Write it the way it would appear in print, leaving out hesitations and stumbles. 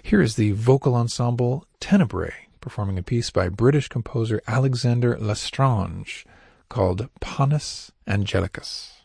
Here is the vocal ensemble Tenebrae, performing a piece by British composer Alexander L'Estrange called Panis Angelicus.